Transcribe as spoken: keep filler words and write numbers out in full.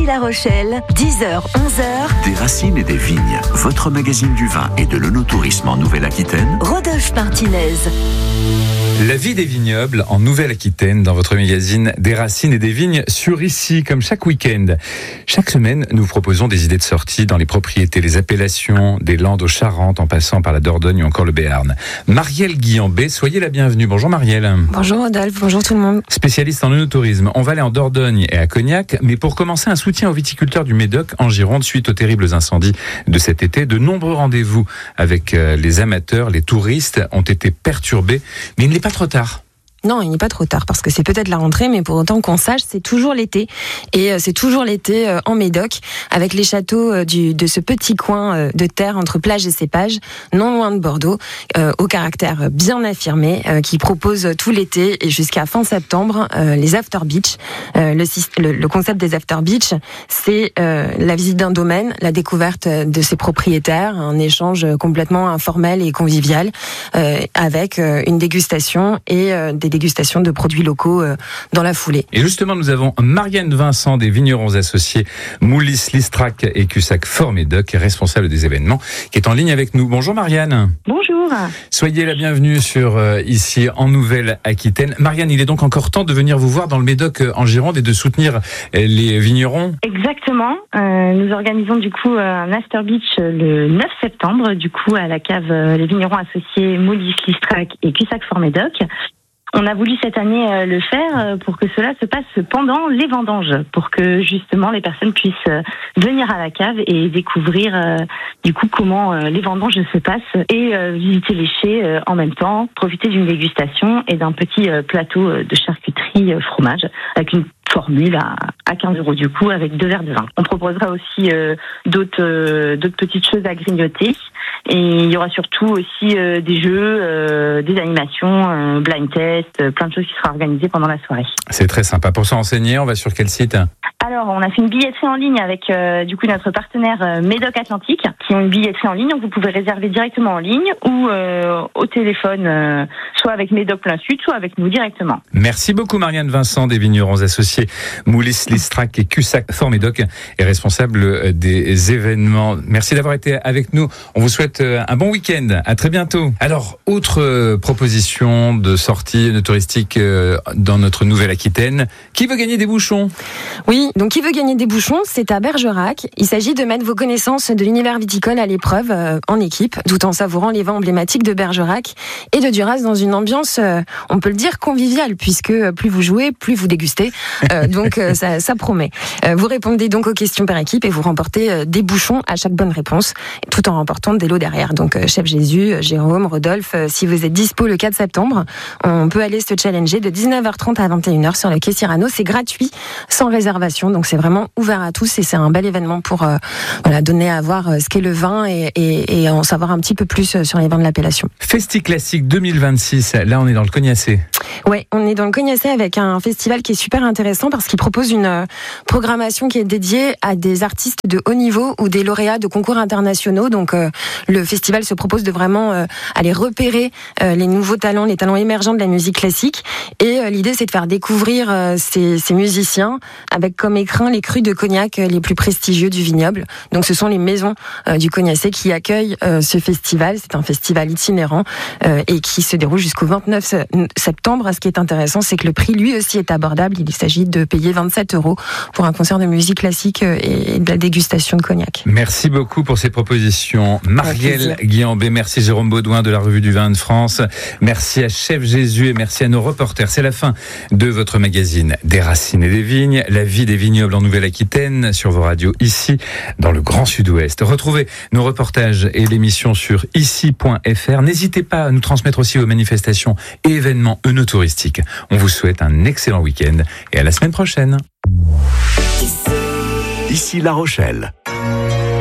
La Rochelle, dix heures onze heures. Des racines et des vignes, votre magazine du vin et de l'œnotourisme en Nouvelle-Aquitaine. Rodolphe Martinez. La vie des vignobles en Nouvelle-Aquitaine dans votre magazine Des racines et des vignes sur Ici, comme chaque week-end. Chaque semaine, nous vous proposons des idées de sortie dans les propriétés, les appellations des Landes aux Charentes en passant par la Dordogne ou encore le Béarn. Marielle Guillambé, soyez la bienvenue. Bonjour Marielle. Bonjour Rodolphe, bonjour tout le monde. Spécialiste en œnotourisme, on va aller en Dordogne et à Cognac, mais pour commencer, un soutien aux viticulteurs du Médoc en Gironde suite aux terribles incendies de cet été. De nombreux rendez-vous avec les amateurs, les touristes ont été perturbés, mais il n'est pas trop tard. Non, il n'est pas trop tard parce que c'est peut-être la rentrée, mais pour autant qu'on sache, c'est toujours l'été. Et c'est toujours l'été en Médoc, avec les châteaux du, de ce petit coin de terre entre plage et cépage, non loin de Bordeaux, euh, au caractère bien affirmé, euh, qui propose tout l'été et jusqu'à fin septembre euh, les after beach. Euh, le, le, le concept des after beach, c'est euh, la visite d'un domaine, la découverte de ses propriétaires, un échange complètement informel et convivial, euh, avec euh, une dégustation et euh, des dégustation de produits locaux euh, dans la foulée. Et justement, nous avons Marianne Vincent des vignerons associés Moulis, Listrac et Cussac Fort Médoc, responsable des événements, qui est en ligne avec nous. Bonjour Marianne. Bonjour. Soyez la bienvenue sur euh, Ici en Nouvelle-Aquitaine. Marianne, il est donc encore temps de venir vous voir dans le Médoc euh, en Gironde et de soutenir euh, les vignerons. Exactement. Euh, nous organisons du coup un After Beach le neuf septembre, du coup à la cave euh, les vignerons associés Moulis, Listrac et Cussac Fort Médoc. On a voulu cette année le faire pour que cela se passe pendant les vendanges, pour que justement les personnes puissent venir à la cave et découvrir du coup comment les vendanges se passent et visiter les chais en même temps, profiter d'une dégustation et d'un petit plateau de charcuterie fromage avec une formule à, à quinze euros du coup avec deux verres de vin. On proposera aussi euh, d'autres, euh, d'autres petites choses à grignoter et il y aura surtout aussi euh, des jeux, euh, des animations, euh, blind test, euh, plein de choses qui seront organisées pendant la soirée. C'est très sympa. Pour se renseigner, on va sur quel site ? Alors, on a fait une billetterie en ligne avec euh, du coup notre partenaire euh, Médoc Atlantique, qui ont une billetterie en ligne, donc vous pouvez réserver directement en ligne ou euh, au téléphone, euh, soit avec Médoc Plein Sud, soit avec nous directement. Merci beaucoup Marianne Vincent des vignerons associés Moulis, Listrac et Cussac Fort Médoc et responsable des événements. Merci d'avoir été avec nous. On vous souhaite un bon week-end. À très bientôt. Alors, autre proposition de sortie touristique dans notre Nouvelle-Aquitaine. Qui veut gagner des bouchons ? Oui, donc qui veut gagner des bouchons, c'est à Bergerac. Il s'agit de mettre vos connaissances de l'univers viticole à l'épreuve euh, en équipe, tout en savourant les vins emblématiques de Bergerac et de Duras dans une ambiance, euh, on peut le dire, conviviale, puisque plus vous jouez, plus vous dégustez. Euh, donc euh, ça, ça promet. Euh, vous répondez donc aux questions par équipe et vous remportez euh, des bouchons à chaque bonne réponse, tout en remportant des lots derrière. Donc euh, Chef Jésus, Jérôme, Rodolphe, euh, si vous êtes dispo le quatre septembre, on peut aller se challenger de dix-neuf heures trente à vingt et une heures sur le quai Cyrano. C'est gratuit, sans réservation, donc c'est vraiment ouvert à tous et c'est un bel événement pour euh, voilà, donner à voir euh, ce qu'est le vin et, et, et en savoir un petit peu plus sur les vins de l'appellation. Festi Classique deux mille vingt-six, là on est dans le Cognacé. Ouais, on est dans le Cognacé avec un festival qui est super intéressant parce qu'il propose une euh, programmation qui est dédiée à des artistes de haut niveau ou des lauréats de concours internationaux. Donc euh, le festival se propose de vraiment euh, aller repérer euh, les nouveaux talents, les talents émergents de la musique classique. Et euh, l'idée c'est de faire découvrir euh, ces, ces musiciens avec comme écrin les crus de Cognac les plus prestigieux du vignoble. Donc ce sont les maisons euh, du Cognacé qui accueillent euh, ce festival. C'est un festival itinérant euh, et qui se déroule jusqu'au vingt-neuf septembre. Ce qui est intéressant, c'est que le prix lui aussi est abordable. Il s'agit de payer vingt-sept euros pour un concert de musique classique et de la dégustation de cognac. Merci beaucoup pour ces propositions. Marielle Guillambé, merci Jérôme Baudouin de la Revue du Vin de France. Merci à Chef Jésus et merci à nos reporters. C'est la fin de votre magazine Des racines et des vignes, la vie des vignobles en Nouvelle-Aquitaine sur vos radios ici dans le Grand Sud-Ouest. Retrouvez nos reportages et l'émission sur ici point f r. N'hésitez pas à nous transmettre aussi vos manifestations et événements œnotouristiques. On vous souhaite un excellent week-end et à la semaine prochaine. Ici La Rochelle.